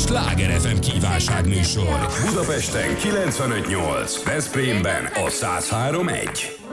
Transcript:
Sláger FM kívánságműsor. Budapesten 95.8, Veszprémben a 103.1.